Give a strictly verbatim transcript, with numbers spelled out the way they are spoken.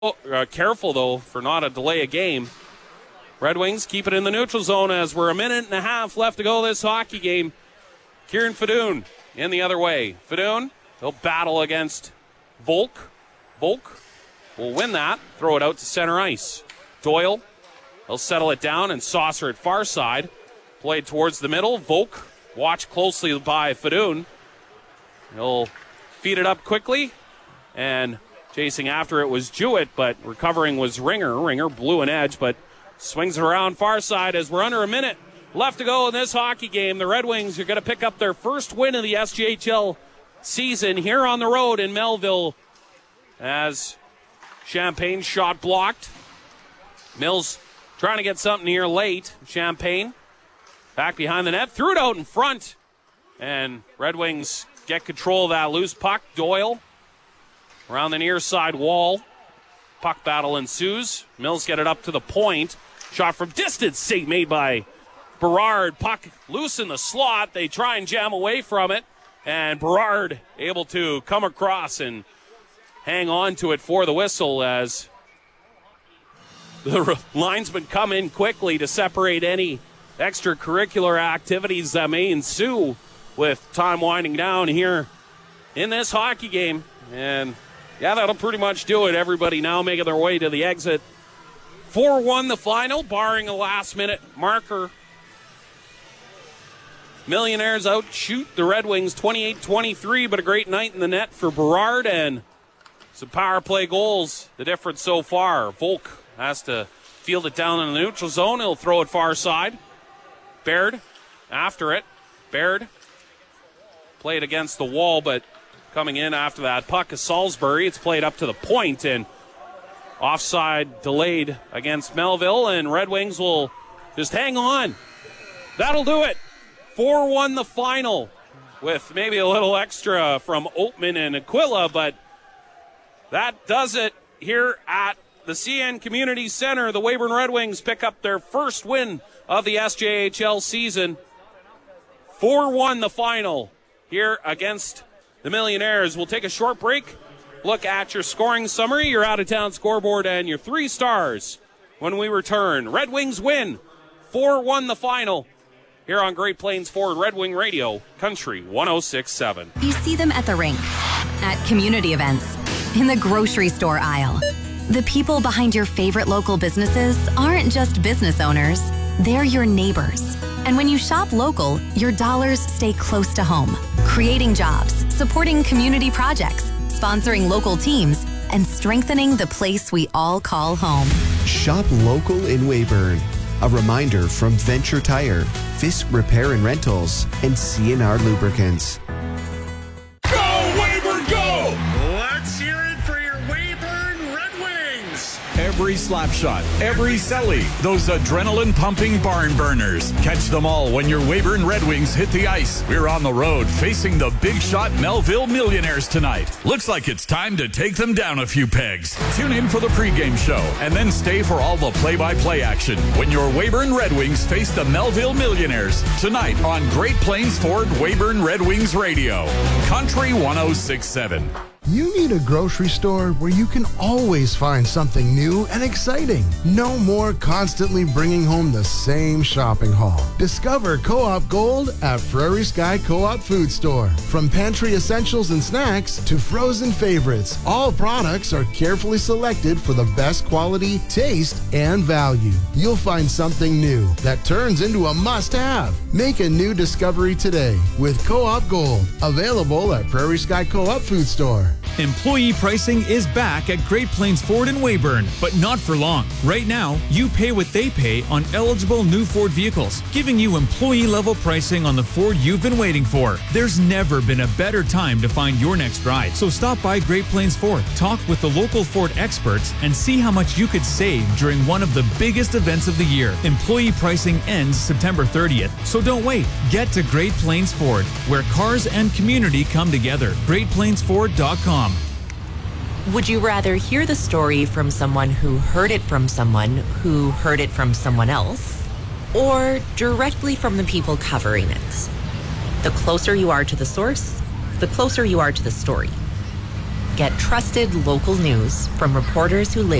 Uh, careful, though, for not a delay a game. Red Wings keep it in the neutral zone as we're a minute and a half left to go this hockey game. Kieran Fedun in the other way. Fedun, he'll battle against Volk. Volk will win that, throw it out to center ice. Doyle, he'll settle it down and saucer it far side. Played towards the middle. Volk, watched closely by Fedun. He'll feed it up quickly, and chasing after it was Jewett, but recovering was Ringer. Ringer blew an edge, but swings it around far side as we're under a minute left to go in this hockey game. The Red Wings are going to pick up their first win of the S J H L season here on the road in Melville as Champagne shot blocked. Mills trying to get something here late. Champagne back behind the net, threw it out in front, and Red Wings get control of that loose puck. Doyle around the near side wall. Puck battle ensues. Mills get it up to the point. Shot from distance. Save made by Berard. Puck loose in the slot. They try and jam away from it. And Berard able to come across and hang on to it for the whistle as the linesmen come in quickly to separate any extracurricular activities that may ensue with time winding down here in this hockey game. And yeah, that'll pretty much do it. Everybody now making their way to the exit. four one the final, barring a last-minute marker. Millionaires outshoot the Red Wings twenty-eight twenty-three, but a great night in the net for Berard and some power play goals. The difference so far. Volk has to field it down in the neutral zone. He'll throw it far side. Baird after it. Baird played against the wall, but coming in after that puck is Salisbury. It's played up to the point and offside delayed against Melville, and Red Wings will just hang on. That'll do it. four one the final with maybe a little extra from Oatman and Aquila, but that does it here at the C N Community Center. The Weyburn Red Wings pick up their first win of the S J H L season. four one the final here against the Millionaires. We'll take a short break, look at your scoring summary, your out-of-town scoreboard, and your three stars when we return. Red Wings win four one the final here on Great Plains Ford Red Wing Radio, Country one oh six point seven. You see them at the rink, at community events, in the grocery store aisle. The people behind your favorite local businesses aren't just business owners, they're your neighbors. And when you shop local, your dollars stay close to home, creating jobs, supporting community projects, sponsoring local teams, and strengthening the place we all call home. Shop local in Weyburn. A reminder from Venture Tire, Fisk Repair and Rentals, and C N R Lubricants. Go, Weyburn, go! Let's hear it for your Weyburn Red Wings. Every slap shot, every celly, those adrenaline-pumping barn burners. Catch them all when your Weyburn Red Wings hit the ice. We're on the road facing the big shot Melville Millionaires tonight. Looks like it's time to take them down a few pegs. Tune in for the pregame show and then stay for all the play-by-play action when your Weyburn Red Wings face the Melville Millionaires tonight on Great Plains Ford Weyburn Red Wings Radio, Country one oh six point seven. You need a grocery store where you can always find something new and exciting. No more constantly bringing home the same shopping haul. Discover Co-op Gold at Prairie Sky Co-op Food Store. From pantry essentials and snacks to frozen favorites, all products are carefully selected for the best quality, taste, and value. You'll find something new that turns into a must-have. Make a new discovery today with Co-op Gold, available at Prairie Sky Co-op Food Store. Employee pricing is back at Great Plains Ford in Weyburn, but not for long. Right now, you pay what they pay on eligible new Ford vehicles, giving you employee-level pricing on the Ford you've been waiting for. There's never been a better time to find your next ride, so stop by Great Plains Ford, talk with the local Ford experts, and see how much you could save during one of the biggest events of the year. Employee pricing ends September thirtieth, so don't wait. Get to Great Plains Ford, where cars and community come together. great plains ford dot com. Would you rather hear the story from someone who heard it from someone who heard it from someone else, or directly from the people covering it? The closer you are to the source, the closer you are to the story. get trusted local news from reporters who live